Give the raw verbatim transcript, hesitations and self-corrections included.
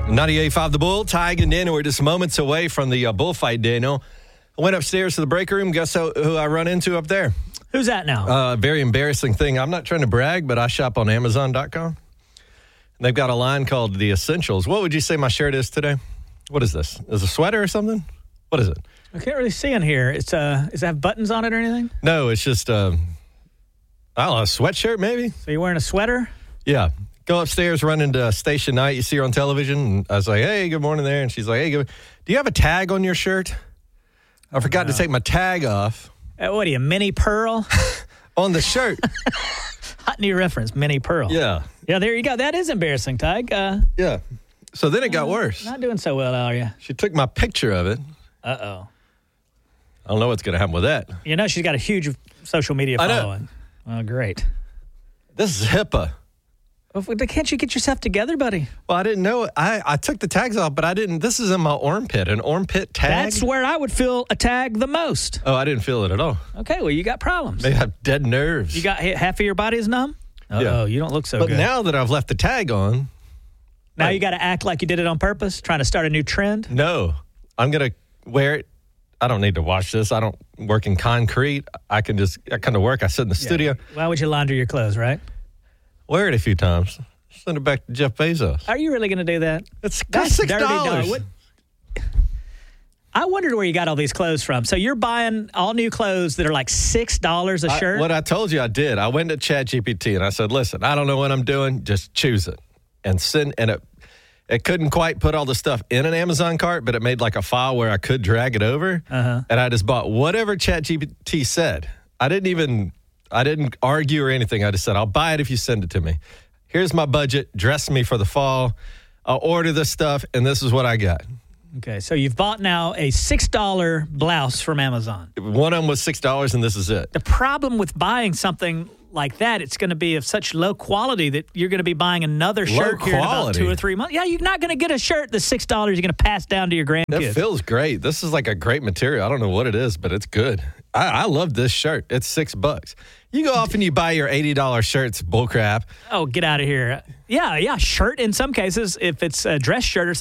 ninety-eight point five The Bull, Tig and Daniel. We're just moments away from the uh, bullfight, Daniel. I went upstairs to the break room. Guess who, who I run into up there? Who's that now? Uh, very embarrassing thing. I'm not trying to brag, but I shop on Amazon dot com. They've got a line called The Essentials. What would you say my shirt is today? What is this? Is it a sweater or something? What is it? I can't really see in here. It's uh, Does it have buttons on it or anything? No, it's just, uh, I don't know, a sweatshirt maybe? So you're wearing a sweater? Yeah. Go upstairs, run into Station Night. You see her on television. And I was like, hey, good morning there. And she's like, hey, good. Do you have a tag on your shirt? I forgot no. to take my tag off. Uh, what are you, Minnie Pearl? On the shirt. Hot new reference, Minnie Pearl. Yeah. Yeah, there you go. That is embarrassing, Tig. Uh, yeah. So then it got uh, worse. Not doing so well, are you? She took my picture of it. Uh-oh. I don't know what's going to happen with that. You know she's got a huge social media I know. following. Oh, great. This is HIPAA. Well, can't you get yourself together, buddy? Well, I didn't know. I, I took the tags off, but I didn't. This is in my armpit, an armpit tag. That's where I would feel a tag the most. Oh, I didn't feel it at all. Okay, well, you got problems. Maybe I have dead nerves. You got half of your body is numb? Uh-oh, Yeah. you don't look so but good. now that I've left the tag on. Now like, you got to act like you did it on purpose, trying to start a new trend? No, I'm going to wear it. I don't need to wash this. I don't work in concrete. I can just, I kind of work. I sit in the Yeah. studio. Why would you launder your clothes, right? Wear it a few times. Send it back to Jeff Bezos. Are you really going to do that? It's That's six dirty dollars. dog. What- I wondered where you got all these clothes from. So you're buying all new clothes that are like six dollars a I, shirt? what I told you I did. I went to ChatGPT and I said, listen, I don't know what I'm doing. Just choose it. And send, and it, it couldn't quite put all the stuff in an Amazon cart, but it made like a file where I could drag it over. Uh-huh. And I just bought whatever ChatGPT said. I didn't even, I didn't argue or anything. I just said, I'll buy it if you send it to me. Here's my budget. Dress me for the fall. I'll order this stuff, and this is what I got. Okay, so you've bought now a six dollar blouse from Amazon. One of them was six dollars, and this is it. The problem with buying something like that, it's going to be of such low quality that you're going to be buying another shirt here in about quality? two or three months. Yeah, you're not going to get a shirt that's six dollars you're going to pass down to your grandkids. That feels great. This is like a great material. I don't know what it is, but it's good. I, I love this shirt. It's six bucks. You go off and you buy your eighty dollars shirts, bullcrap. Oh, get out of here. Yeah, yeah, shirt in some cases, if it's a dress shirt or